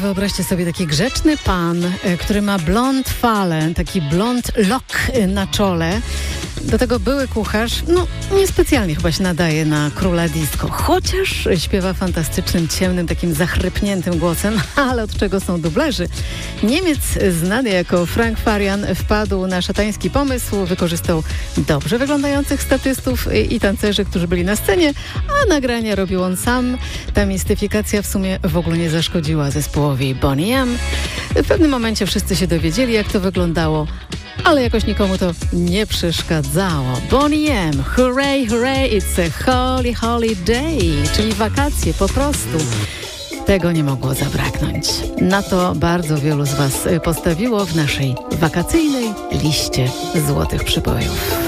wyobraźcie sobie taki grzeczny pan, który ma blond falę, taki blond lock na czole. Do tego były kucharz, niespecjalnie chyba się nadaje na króla disco, chociaż śpiewa fantastycznym, ciemnym, takim zachrypniętym głosem, ale od czego są dublerzy? Niemiec znany jako Frank Farian wpadł na szatański pomysł, wykorzystał dobrze wyglądających statystów i tancerzy, którzy byli na scenie, a nagrania robił on sam. Ta mistyfikacja w sumie w ogóle nie zaszkodziła zespołowi Boney M. W pewnym momencie wszyscy się dowiedzieli, jak to wyglądało, ale jakoś nikomu to nie przeszkadzało. Boney M, hooray, hooray, it's a holy, holy day, czyli wakacje po prostu. Tego nie mogło zabraknąć. Na to bardzo wielu z Was postawiło w naszej wakacyjnej liście złotych przybojów.